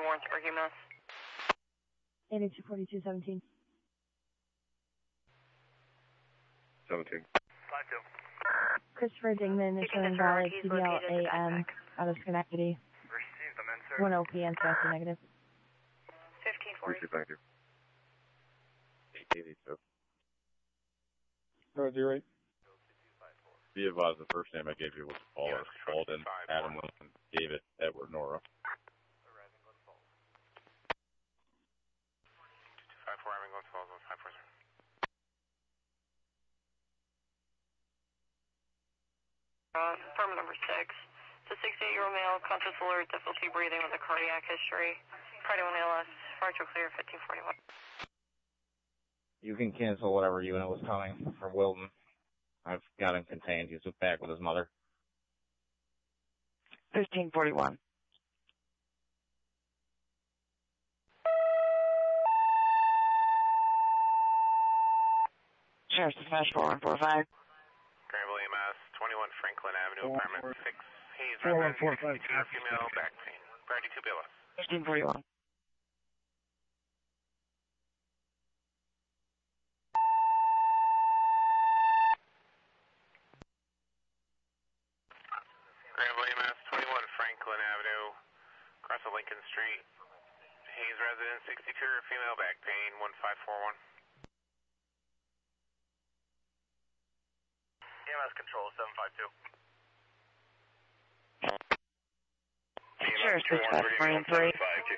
warrants for EMS. 824217. 17. 5-2. Christopher Dingman is showing valid CDL AM out of Schenectady. Receive them in, sir. 10 PM, testing negative. 1540. Thank you. 882. Roger, right. Be advised, the first name I gave you was Paul. Alden, Adam Wilson, David, Edward, Nora. 254, I'm going to Falls, 540. Affirmative number 6. It's a 68-year-old male, conscious alert, difficulty breathing with a cardiac history. Friday 1 ALS, virtual clear, 1541. You can cancel whatever unit was coming from Wilton. I've got him contained. He's back with his mother. 1541. Sheriff's Dispatch 4145. Granville EMS, 21 Franklin Avenue, apartment 6. Hayes, 4145. 62 female, back pain. Priority 2 BLS. 1541. Granville EMS, 21 Franklin Avenue, across of Lincoln Street. Hayes resident, 62 female, back pain, 1541. EMS control 752. Sheriff's Dispatch 43.